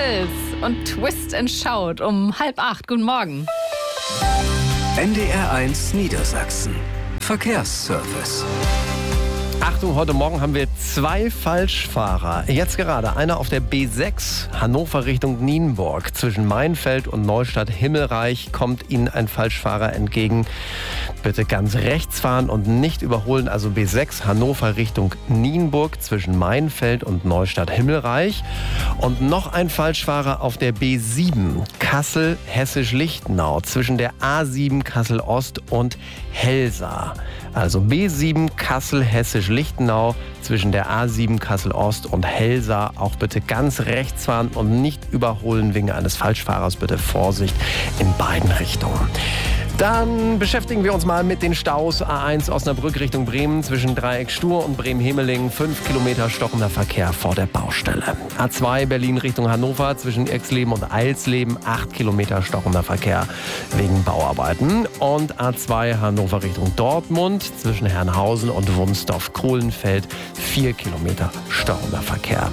Puls und Twist and Shout um 7:30. Guten Morgen. NDR1 Niedersachsen. Verkehrsservice. Achtung, heute Morgen haben wir 2 Falschfahrer. Jetzt gerade einer auf der B6 Hannover Richtung Nienburg. Zwischen Mainfeld und Neustadt Himmelreich kommt Ihnen ein Falschfahrer entgegen. Bitte ganz rechts fahren und nicht überholen. Also B6 Hannover Richtung Nienburg zwischen Mainfeld und Neustadt Himmelreich. Und noch ein Falschfahrer auf der B7 Kassel Hessisch-Lichtenau zwischen der A7 Kassel Ost und Helsa. Also B7 Kassel Hessisch-Lichtenau zwischen der A7 Kassel Ost und Helsa. Auch bitte ganz rechts fahren und nicht überholen wegen eines Falschfahrers. Bitte Vorsicht in beiden Richtungen. Dann beschäftigen wir uns mal mit den Staus. A1 Osnabrück Richtung Bremen zwischen Dreieck Stur und Bremen-Hemeling. 5 Kilometer stockender Verkehr vor der Baustelle. A2 Berlin Richtung Hannover zwischen Exleben und Eilsleben. 8 Kilometer stockender Verkehr wegen Bauarbeiten. Und A2 Hannover Richtung Dortmund zwischen Herrnhausen und Wunsdorf-Kohlenfeld. 4 Kilometer stockender Verkehr.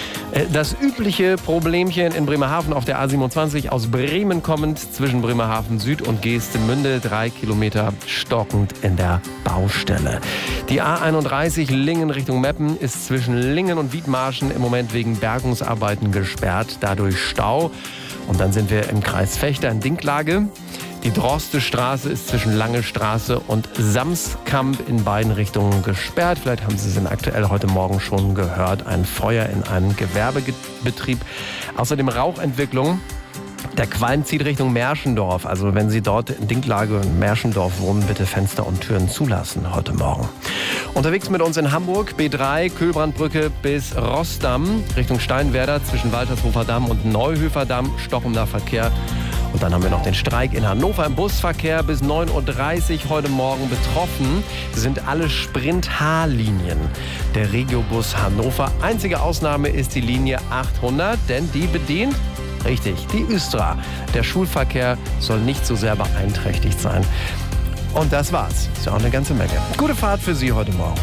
Das übliche Problemchen in Bremerhaven auf der A27 aus Bremen kommend zwischen Bremerhaven Süd und Geestemünde 3 Kilometer stockend in der Baustelle. Die A31 Lingen Richtung Meppen ist zwischen Lingen und Wiedmarschen im Moment wegen Bergungsarbeiten gesperrt, dadurch Stau. Und dann sind wir im Kreis Vechta in Dinklage. Die Droste-Straße ist zwischen Lange Straße und Samskamp in beiden Richtungen gesperrt. Vielleicht haben Sie es aktuell heute Morgen schon gehört. Ein Feuer in einem Gewerbebetrieb. Außerdem Rauchentwicklung. Der Qualm zieht Richtung Märschendorf. Also wenn Sie dort in Dinklage und Märschendorf wohnen, bitte Fenster und Türen zulassen heute Morgen. Unterwegs mit uns in Hamburg, B3, Kühlbrandbrücke bis Rossdamm, Richtung Steinwerder zwischen Waltershofer Damm und Neuhöfer Damm, stockender Verkehr. Und dann haben wir noch den Streik in Hannover im Busverkehr bis 9:30 Uhr heute Morgen. Betroffen sind alle Sprint-H-Linien der Regiobus Hannover. Einzige Ausnahme ist die Linie 800, denn die bedient, richtig, die Östra. Der Schulverkehr soll nicht so sehr beeinträchtigt sein. Und das war's. Ist ja auch eine ganze Menge. Gute Fahrt für Sie heute Morgen.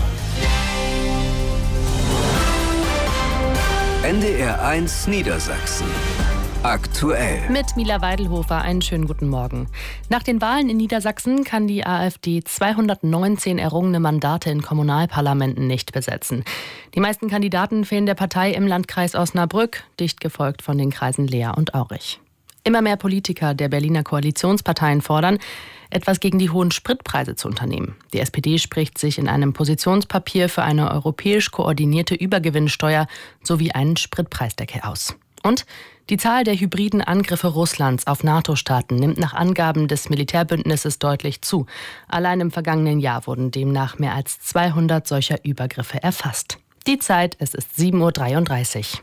NDR1 Niedersachsen. Aktuell. Mit Mila Weidelhofer einen schönen guten Morgen. Nach den Wahlen in Niedersachsen kann die AfD 219 errungene Mandate in Kommunalparlamenten nicht besetzen. Die meisten Kandidaten fehlen der Partei im Landkreis Osnabrück, dicht gefolgt von den Kreisen Leer und Aurich. Immer mehr Politiker der Berliner Koalitionsparteien fordern, etwas gegen die hohen Spritpreise zu unternehmen. Die SPD spricht sich in einem Positionspapier für eine europäisch koordinierte Übergewinnsteuer sowie einen Spritpreisdeckel aus. Und die Zahl der hybriden Angriffe Russlands auf NATO-Staaten nimmt nach Angaben des Militärbündnisses deutlich zu. Allein im vergangenen Jahr wurden demnach mehr als 200 solcher Übergriffe erfasst. Die Zeit, es ist 7:33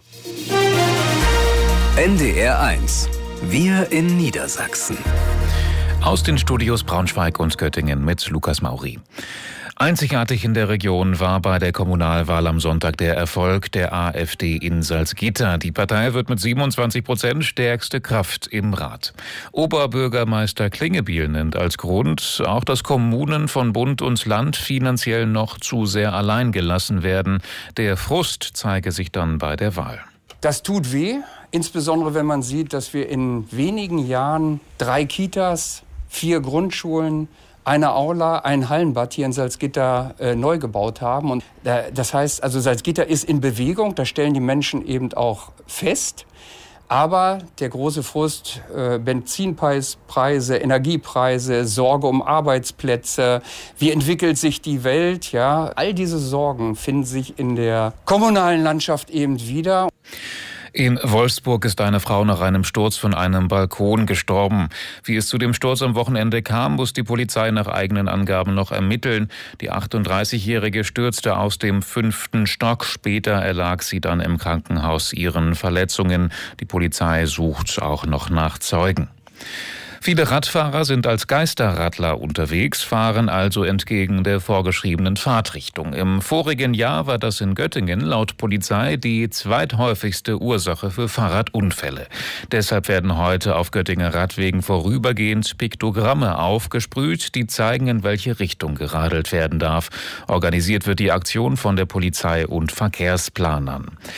Uhr. NDR1. Wir in Niedersachsen. Aus den Studios Braunschweig und Göttingen mit Lukas Mauri. Einzigartig in der Region war bei der Kommunalwahl am Sonntag der Erfolg der AfD in Salzgitter. Die Partei wird mit 27% stärkste Kraft im Rat. Oberbürgermeister Klingebiel nennt als Grund auch, dass Kommunen von Bund und Land finanziell noch zu sehr allein gelassen werden. Der Frust zeige sich dann bei der Wahl. Das tut weh, insbesondere wenn man sieht, dass wir in wenigen Jahren 3 Kitas, 4 Grundschulen, eine Aula, ein Hallenbad hier in Salzgitter neu gebaut haben. Und das heißt, also Salzgitter ist in Bewegung, das stellen die Menschen eben auch fest. Aber der große Frust, Benzinpreise, Energiepreise, Sorge um Arbeitsplätze, wie entwickelt sich die Welt, ja, all diese Sorgen finden sich in der kommunalen Landschaft eben wieder. In Wolfsburg ist eine Frau nach einem Sturz von einem Balkon gestorben. Wie es zu dem Sturz am Wochenende kam, muss die Polizei nach eigenen Angaben noch ermitteln. Die 38-Jährige stürzte aus dem 5. Stock. Später erlag sie dann im Krankenhaus ihren Verletzungen. Die Polizei sucht auch noch nach Zeugen. Viele Radfahrer sind als Geisterradler unterwegs, fahren also entgegen der vorgeschriebenen Fahrtrichtung. Im vorigen Jahr war das in Göttingen laut Polizei die zweithäufigste Ursache für Fahrradunfälle. Deshalb werden heute auf Göttinger Radwegen vorübergehend Piktogramme aufgesprüht, die zeigen, in welche Richtung geradelt werden darf. Organisiert wird die Aktion von der Polizei und Verkehrsplanern.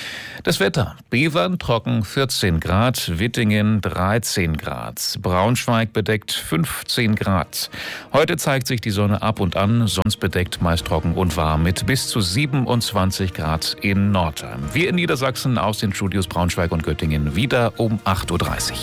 Das Wetter: Bevern trocken 14 Grad, Wittingen 13 Grad, Braunschweig bedeckt 15 Grad. Heute zeigt sich die Sonne ab und an, sonst bedeckt, meist trocken und warm mit bis zu 27 Grad in Nordheim. Wir in Niedersachsen aus den Studios Braunschweig und Göttingen wieder um 8.30 Uhr.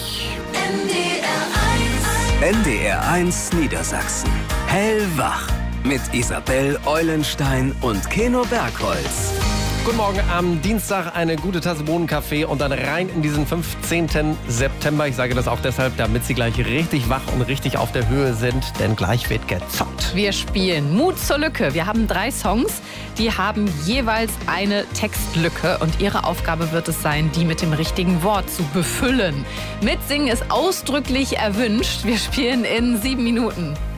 NDR1 Niedersachsen. Hellwach. Mit Isabel Eulenstein und Keno Bergholz. Guten Morgen am Dienstag, eine gute Tasse Bohnenkaffee und dann rein in diesen 15. September. Ich sage das auch deshalb, damit Sie gleich richtig wach und richtig auf der Höhe sind, denn gleich wird gezockt. Wir spielen Mut zur Lücke. Wir haben 3 Songs, die haben jeweils eine Textlücke und Ihre Aufgabe wird es sein, die mit dem richtigen Wort zu befüllen. Mitsingen ist ausdrücklich erwünscht. Wir spielen in 7 Minuten.